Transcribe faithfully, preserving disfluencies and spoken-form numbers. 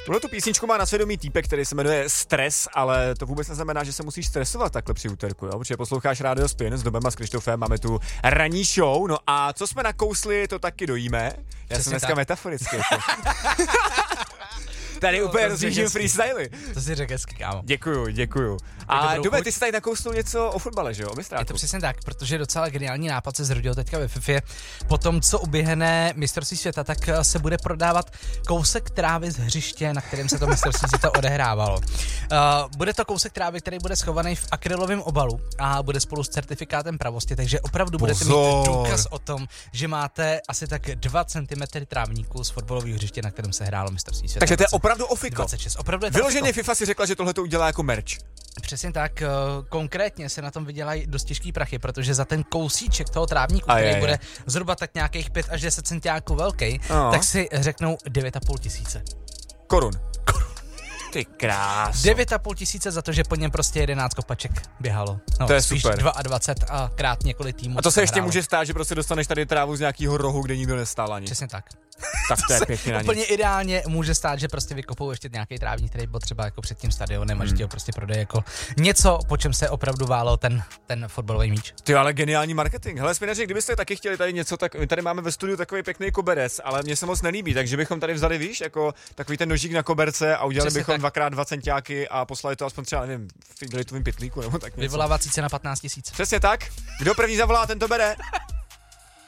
Tuhle tu písničku má na svědomí týpek, který se jmenuje Stres, ale to vůbec neznamená, že se musíš stresovat takhle při úterku, jo? Protože posloucháš Rádio Spin s Dobem a s Krištofem, máme tu ranní show, no a co jsme nakousli, to taky dojíme. Já Přesně jsem dneska tak. metaforický. Tady no, úplně rozjíždím freestyly. To si řekl hezky, kámo. Děkuju, děkuju. A Dube, ty jsi tady nakousnul něco o fotbale, že jo? O mistráku. Je to přesně tak, protože docela geniální nápad se zrodil teďka ve FIFA. Po tom, co uběhne mistrovství světa, tak se bude prodávat kousek trávy z hřiště, na kterém se to mistrovství světa odehrávalo. Uh, bude to kousek trávy, který bude schovaný v akrylovém obalu a bude spolu s certifikátem pravosti, takže opravdu budete mít důkaz o tom, že máte asi tak dva centimetry trávníku z fotbalového hřiště, na kterém se hrálo mistrovství světa. Takže to je opravdu ofiko. dvacet šest. Opravdu je to Vyloženě ofiko. FIFA si řekla, že tohle to udělá jako merch. Přesně tak, konkrétně se na tom vydělají dost těžký prachy, protože za ten kousíček toho trávníku, a který je, je. bude zhruba tak nějakých pět až deset centiáků velký, no. tak si řeknou devět a půl tisíce. Korun. Korun. Ty krás. devět a půl tisíce za to, že po něm prostě jedenáct kopaček běhalo. No, to je spíš super. dvacet dva a krát několik týmů. A to se ještě hrálo. může stát, že prostě dostaneš tady trávu z nějakého rohu, kde nikdo nestál ani. Přesně tak. Tak to je pěkně na Úplně nic. ideálně může stát, že prostě vykopou ještě nějaký trávník, který byl třeba jako před tím stadionem a že ti ho prostě prodej jako něco, po čem se opravdu válel ten, ten fotbalový míč. Ty ale geniální marketing. Hele, Spinaři, kdybyste taky chtěli tady něco, tak my tady máme ve studiu takový pěkný koberec, ale mně se moc nelíbí, takže bychom tady vzali, víš, jako takový ten nožík na koberce a udělali Přesně bychom tak. dvakrát dva centiáky a poslali to aspoň třeba, nevím, v igelitovým pytlíku nebo tak něco. Vyvolávací cena patnáct tisíc. Přesně tak. Kdo první zavolá, ten to bere.